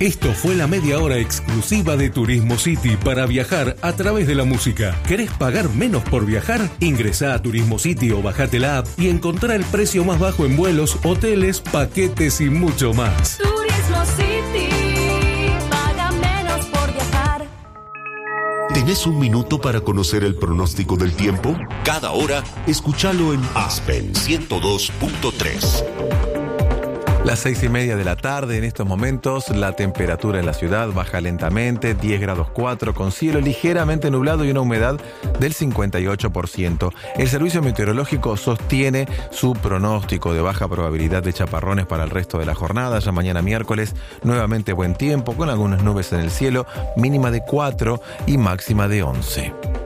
Esto fue la media hora exclusiva de Turismo City para viajar a través de la música. ¿Querés pagar menos por viajar? Ingresá a Turismo City o bajate la app y encontrá el precio más bajo en vuelos, hoteles, paquetes y mucho más. Turismo City, paga menos por viajar. ¿Tenés un minuto para conocer el pronóstico del tiempo? Cada hora, escúchalo en Aspen 102.3. Las 6:30 de la tarde, en estos momentos, la temperatura en la ciudad baja lentamente, 10 grados 4, con cielo ligeramente nublado y una humedad del 58%. El servicio meteorológico sostiene su pronóstico de baja probabilidad de chaparrones para el resto de la jornada. Ya mañana miércoles, nuevamente buen tiempo, con algunas nubes en el cielo, mínima de 4 y máxima de 11.